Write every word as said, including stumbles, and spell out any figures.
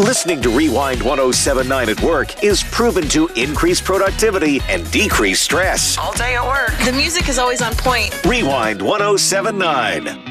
Listening to Rewind one oh seven point nine at work is proven to increase productivity and decrease stress. All day at work. The music is always on point. Rewind one oh seven point nine.